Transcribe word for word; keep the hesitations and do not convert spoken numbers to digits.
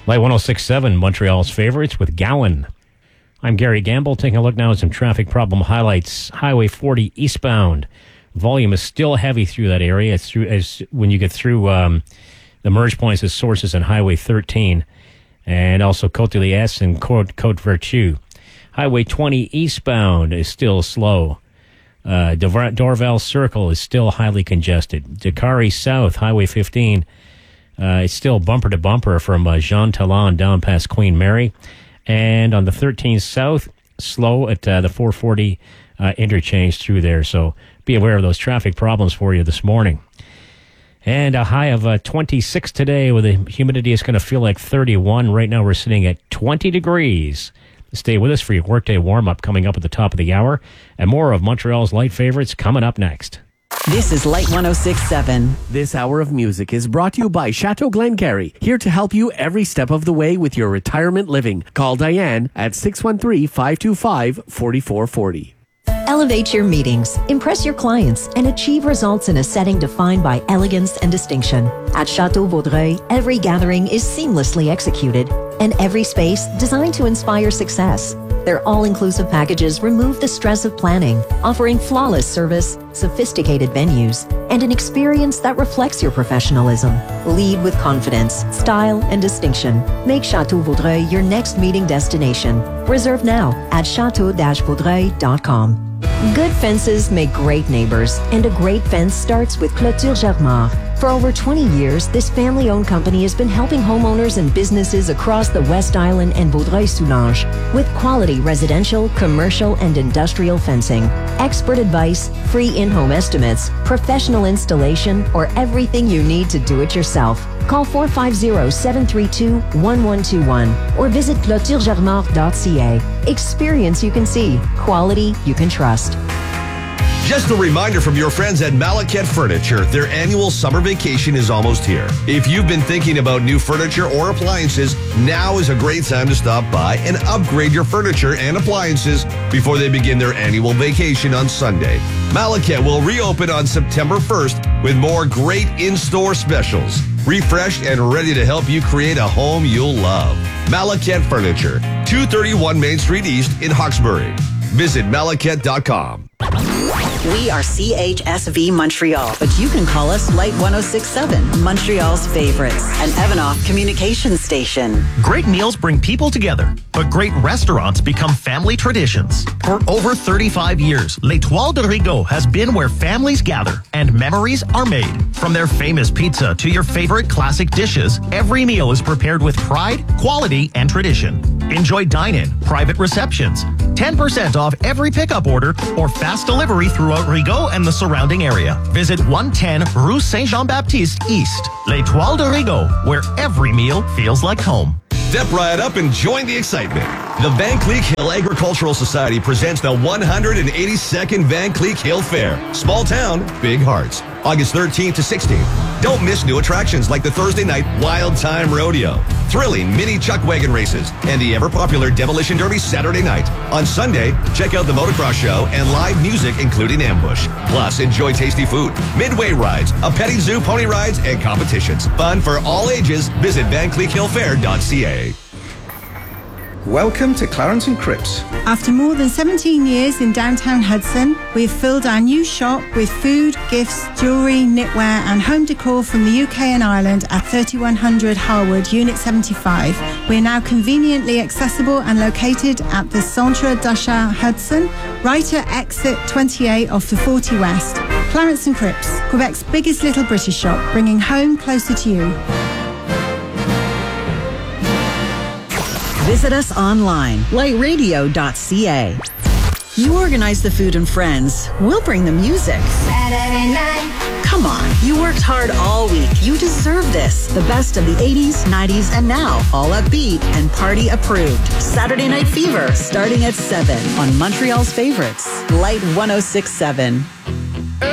Light one oh six point seven, Montreal's favorites with Gowan. I'm Gary Gamble, taking a look now at some traffic problem highlights. Highway forty eastbound. Volume is still heavy through that area. It's through as when you get through um, the merge points as sources on Highway thirteen. And also Côte de l'Est and Côte, Côte Vertu. Highway twenty eastbound is still slow. Uh, Dor- Dorval Circle is still highly congested. Dakari South, Highway fifteen, uh, it's still bumper to bumper from uh, Jean Talon down past Queen Mary. And on the thirteen South, slow at uh, the four forty uh, interchange through there. So be aware of those traffic problems for you this morning. And a high of uh, twenty-six today with the humidity is going to feel like thirty-one. Right now we're sitting at twenty degrees. Stay with us for your workday warm-up coming up at the top of the hour. And more of Montreal's light favorites coming up next. This is Light one oh six point seven. This hour of music is brought to you by Chateau Glengarry, here to help you every step of the way with your retirement living. Call Diane at six one three, five two five, four four four zero. Elevate your meetings, impress your clients, and achieve results in a setting defined by elegance and distinction. At Chateau Vaudreuil, every gathering is seamlessly executed, and every space designed to inspire success. Their all-inclusive packages remove the stress of planning, offering flawless service, sophisticated venues, and an experience that reflects your professionalism. Lead with confidence, style, and distinction. Make Chateau Vaudreuil your next meeting destination. Reserve now at chateau dash vaudreuil dot com. Good fences make great neighbors, and a great fence starts with Clôture Germard. For over twenty years, this family-owned company has been helping homeowners and businesses across the West Island and Vaudreuil-Soulanges with quality residential, commercial, and industrial fencing. Expert advice, free in-home estimates, professional installation, or everything you need to do it yourself. Call four five zero, seven three two, one one two one or visit clôture germard dot c a. Experience you can see. Quality you can trust. Just a reminder from your friends at Malaket Furniture, their annual summer vacation is almost here. If you've been thinking about new furniture or appliances, now is a great time to stop by and upgrade your furniture and appliances before they begin their annual vacation on Sunday. Malaket will reopen on September first with more great in-store specials. Refreshed and ready to help you create a home you'll love. Malaket Furniture, two thirty-one Main Street East in Hawkesbury. Visit malaket dot com. We are C H S V Montreal, but you can call us Light one oh six point seven, Montreal's favorites, an Evanoff communication station. Great meals bring people together, but great restaurants become family traditions. For over thirty-five years, L'Étoile de Rigaud has been where families gather and memories are made. From their famous pizza to your favorite classic dishes, every meal is prepared with pride, quality, and tradition. Enjoy dine-in, private receptions, ten percent off every pickup order, or fast delivery throughout Rigaud and the surrounding area. Visit one ten Rue Saint-Jean-Baptiste East. L'Étoile de Rigaud, where every meal feels like home. Step right up and join the excitement. The Van Cleek Hill Agricultural Society presents the one hundred eighty-second Van Cleek Hill Fair. Small town, big hearts. August thirteenth to sixteenth. Don't miss new attractions like the Thursday night Wild Time Rodeo, thrilling mini chuck wagon races, and the ever-popular Demolition Derby Saturday night. On Sunday, check out the motocross show and live music including Ambush. Plus, enjoy tasty food, midway rides, a petting zoo, pony rides, and competitions. Fun for all ages. Visit van cleek hill fair dot c a. Welcome to Clarence and Cripps. After more than seventeen years in downtown Hudson, we've filled our new shop with food, gifts, jewellery, knitwear and home decor from the U K and Ireland at thirty-one hundred Harwood, Unit seventy-five. We're now conveniently accessible and located at the Centre d'achat Hudson, right at exit twenty-eight off the forty West. Clarence and Cripps, Quebec's biggest little British shop, bringing home closer to you. Visit us online, light radio dot c a. You organize the food and friends. We'll bring the music. Saturday night. Come on, you worked hard all week. You deserve this. The best of the eighties, nineties, and now. All upbeat and party approved. Saturday Night Fever, starting at seven on Montreal's favorites. Light one oh six point seven.